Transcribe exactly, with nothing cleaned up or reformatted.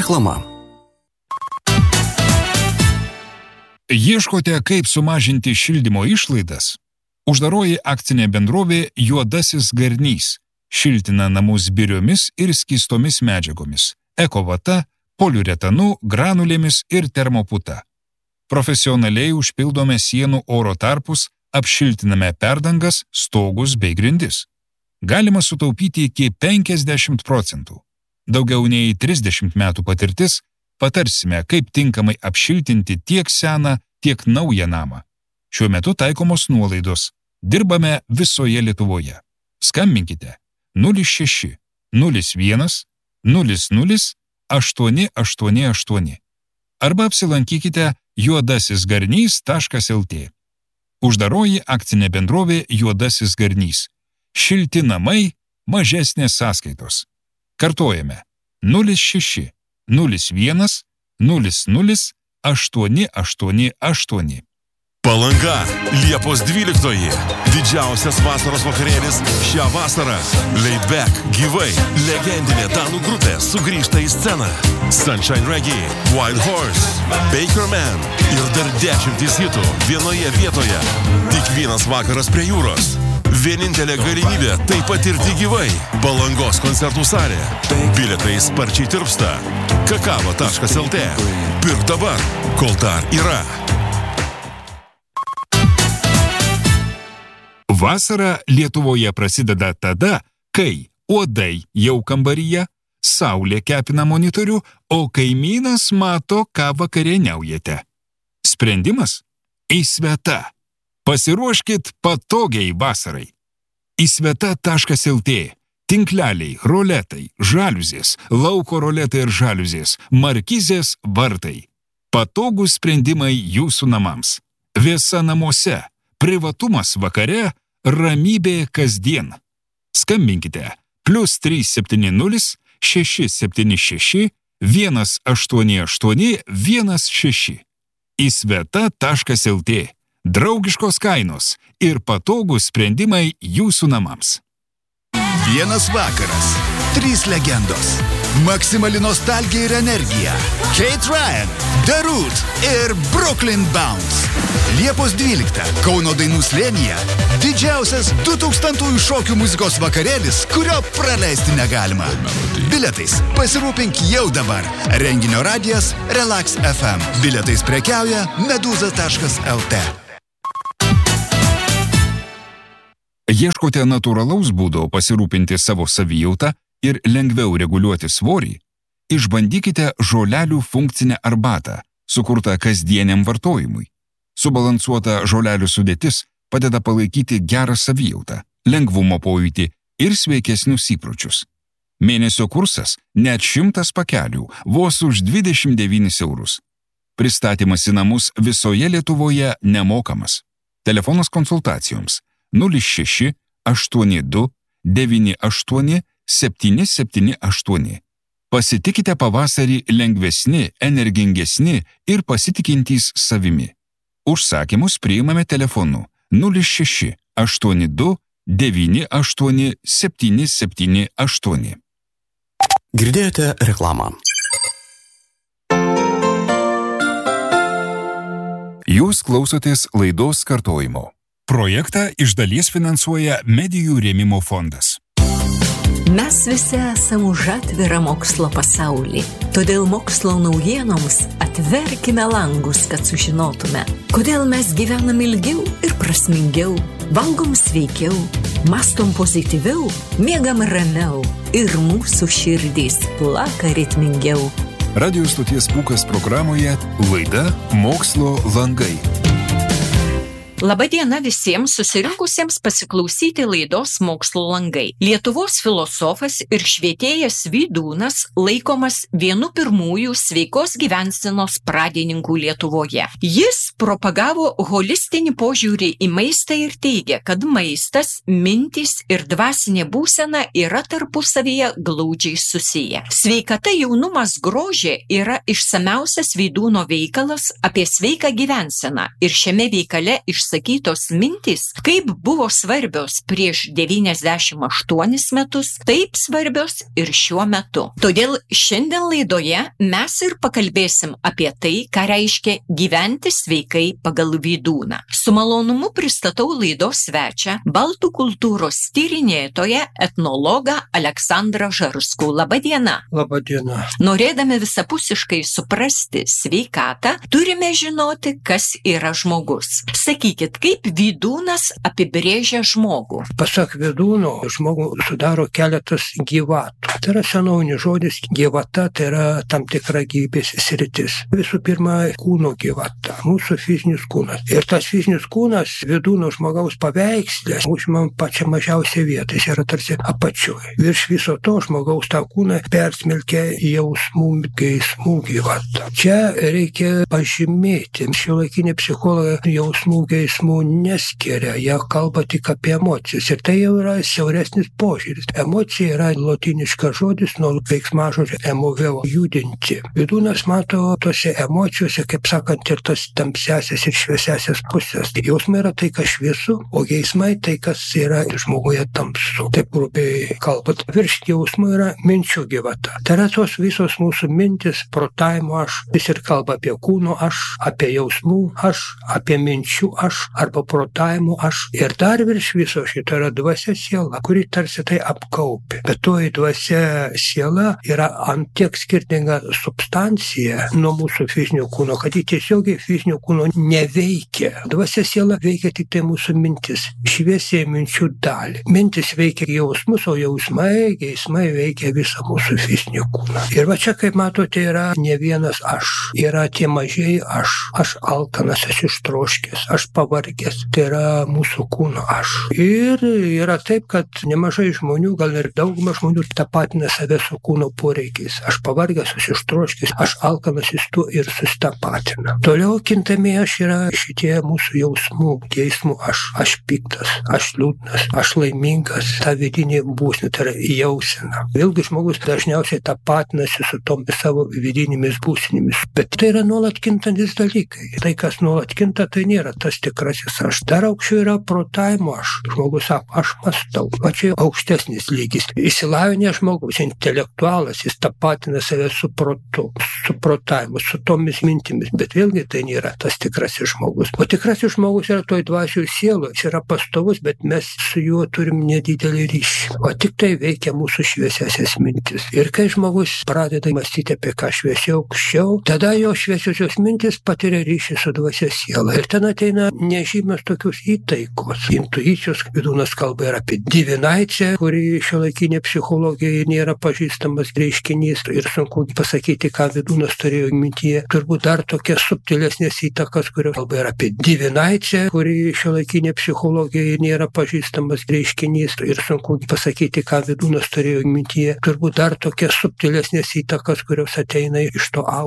Reklama. Ieškote, kaip sumažinti šildymo išlaidas? Uždaroji akcinė bendrovė Juodasis garnys šiltina namus biriomis ir skystomis medžiagomis, ekovata, poliuretanu, granulėmis ir termoputa. Profesionaliai užpildome sienų oro tarpus, apšiltiname perdangas, stogus bei grindis. Galima sutaupyti iki penkiasdešimt procentų. Daugiau nei trisdešimt metų patirtis, patarsime, kaip tinkamai apšiltinti tiek seną, tiek naują namą. Šiuo metu taikomos nuolaidos. Dirbame visoje Lietuvoje. Skambinkite nulis šeši nulis vienas nulis nulis aštuoni aštuoni aštuoni arba apsilankykite juodasis garnys taškas lt. Uždaroji akcinė bendrovė Juodasis garnys. Šilti namai, mažesnės sąskaitos. Kartojame nulis šeši nulis vienas nulis nulis aštuoni aštuoni aštuoni. Palanga, Liepos dvyliktoji. Didžiausias vasaros vakarėlis šią vasarą. Laid Back, gyvai, legendinė danų grupė sugrįžta į sceną. Sunshine Reggae, Wild Horse, Baker Man ir dar dešimtys hitų vienoje vietoje. Tik vienas vakaras prie jūros. Vienintelė galimybė tai patirti gyvai. Palangos koncertų salė. Bilietai sparčiai tirpsta. kakava taškas lt. Pirk dabar, kol dar yra. Vasara Lietuvoje prasideda tada, kai uodai jau kambaryje, saulė kepina monitorių, o kaimynas mato, ką vakarieniaujate. Sprendimas? Įsveta. Pasiruoškit patogiai vasarai. įsveta taškas lt. Tinkleliai, roletai, žaliuzės, lauko roletai ir žaliuzės, markizės, vartai. Patogūs sprendimai jūsų namams. Vėsa namuose, privatumas vakare, ramybė kasdien. Skambinkite plius trys septyni nulis šeši septyni šeši vienas aštuoni aštuoni vienas šeši. įsveta taškas lt. Draugiškos kainos ir patogūs sprendimai jūsų namams. Vienas vakaras, trys legendos, maksimali nostalgija ir energija. Kate Ryan, The Root ir Brooklyn Bounce. Liepos dvyliktą Kauno dainų slėnyje didžiausias du tūkstantųjų šokių muzikos vakarėlis, kurio praleisti negalima. Bilietais pasirūpink jau dabar. Renginio radijas Relax F M. Bilietais prekiauja meduza taškas lt. Ieškote natūralaus būdo pasirūpinti savo savijautą ir lengviau reguliuoti svorį? Išbandykite žolelių funkcinę arbatą, sukurtą kasdieniam vartojimui. Subalansuota žolelių sudėtis padeda palaikyti gerą savijautą, lengvumo pojūtį ir sveikesnius įpročius. Mėnesio kursas net šimtas pakelių, vos už dvidešimt devynis eurus. Pristatymas į namus visoje Lietuvoje nemokamas. Telefonas konsultacijoms nulis šeši aštuoni du devyni aštuoni septyni septyni aštuoni. Pasitikite pavasarį lengvesni, energingesni ir pasitikintys savimi. Užsakymus priimame telefonu nulis šeši aštuoni du devyni aštuoni septyni septyni aštuoni. Girdėjote reklamą. Jūs klausotės laidos kartojimo. Projektą iš dalies finansuoja Medijų rėmimo fondas. Mes visi esame už atvirą mokslo pasaulį. Todėl mokslo naujienoms atverkime langus, kad sužinotume, kodėl mes gyvenam ilgiau ir prasmingiau, valgom sveikiau, mastom pozityviau, miegam ramiau ir mūsų širdys plaka ritmingiau. Radio stoties Pūkas programoje laida Mokslo langai. Labadiena visiems susirinkusiems pasiklausyti laidos Mokslo langai. Lietuvos filosofas ir švietėjas Vydūnas laikomas vienu pirmųjų sveikos gyvensenos pradininkų Lietuvoje. Jis propagavo holistinį požiūrį į maistą ir teigia, kad maistas, mintys ir dvasinė būsena yra tarpusavyje glaudžiai susiję. Sveikata, jaunumas, grožė yra išsamiausias Vydūno veikalas apie sveiką gyvenseną ir šiame veikale iš išsakytos mintys, kaip buvo svarbios prieš devyniasdešimt aštuonis metus, taip svarbios ir šiuo metu. Todėl šiandien laidoje mes ir pakalbėsim apie tai, ką reiškia gyventi sveikai pagal Vydūną. Su malonumu pristatau laidos svečią, baltų kultūros tyrinėtoją, etnologą Aleksandrą Žarskų. Labą dieną. Labą dieną. Norėdami visapusiškai suprasti sveikatą, turime žinoti, kas yra žmogus. Sakykit, kaip Vydūnas apibrėžia žmogų? Pasak Vydūno, žmogų sudaro keletas gyvatų. Tai yra senovinis žodis, gyvata tai yra tam tikra gyvybės sritis. Visų pirma, kūno gyvata, mūsų fizinis kūnas. Ir tas fizinis kūnas Vydūno žmogaus paveikslės užima pačią mažiausią vietą, jis yra tarsi apačioje. Virš viso to žmogaus tą kūną persmelkia jausmų, geismų gyvata. Čia reikia pažymėti, šiuolaikinė psichologija jausmų, geismų neskiria, jie kalba tik apie emocijas. Ir tai jau yra siauresnis požiūris. Emocija yra lotyniškas žodis nuo veiksmažodžio emoveo, judinti. Vydūnas mato tose emocijose, kaip sakant, ir tas tamsiasias ir šviesiasias pusės. Jausmai yra tai, kas šviesu, o geismai tai, kas yra žmoguje tamsu. Taip grubiai kalbant. Virš jausmų yra minčių gyvata. Tai yra tos visos mūsų mintis, protavimo aš. Jis ir kalba apie kūno aš, apie jausmų aš, apie minčių aš arba protavimo aš. Ir dar virš viso šito yra dvasia siela, kuri tarsi tai apkaupė. Bet toji dvasia siela yra ant tiek skirtinga substancija nuo mūsų fizinio kūno, kad ji tiesiogiai fizinio kūno neveikia. Dvasia siela veikia tik tai mūsų mintis, šviesiai minčių dalį. Mintis veikia jausmus, o jausmai, geismai veikia visą mūsų fizinį kūną. Ir va čia, kaip matote, yra ne vienas aš. Yra tie mažieji aš. Aš alkanas, aš ištroškęs, aš pavargęs. Tai yra mūsų kūno aš. Ir yra taip, kad nemažai žmonių, gal ir dauguma žmonių tapatina save su kūno poreikiais. Aš pavargęs, aš ištroškęs, aš alkanas, jis tuo ir susitapatina. Toliau kintami aš yra šitie mūsų jausmų, geismų aš. Aš piktas, aš liūdnas, aš laimingas. Ta vidinė būsena, tai yra jausena. Vėlgi žmogus dažniausiai tapatinasi su tomis savo vidinėmis būsenimis. Bet tai yra nuolat kintantis dalykai. Tai, kas nuolat kinta, tai nėra tas tikrasis aš. Dar aukščiau yra protavimo aš. Žmogus sako, aš mąstau. Va čia aukštesnis lygis. Išsilavinęs žmogus, intelektualas, jis tapatina save su protu, su protavimu, su tomis mintimis. Bet vėlgi tai nėra tas tikrasis žmogus. O tikrasis žmogus yra toj dvasių sielo, jis yra pastovus, bet mes su juo turim nedidelį ryšį. O tik tai veikia mūsų šviesiasias mintis. Ir kai žmogus pradeda mąstyti apie ką šviesiau, aukščiau, tada jo šviesiosios mintis patiria ryšį su dvasia siela. Ir ten ateina nežymios tokius įtaikos. Intuicijos, Vydūnas kalba ir apie divinaiciją, kuri šiuolaikinė psichologija nėra pažįstamas reiškinys. Ir sunku pasakyti, ką Vydūnas turėjo mintyje. Turbūt dar tokias subtilesnės įtakas, kurios kalba ir apie divinaiciją, kuri šiuolaikinė psichologija nėra pažįstamas reiškinys. Ir sunku pasakyti, ką Vydūnas turėjo mintyje. Turbūt dar tokias subtilesnės įtakas, kurios ateina iš to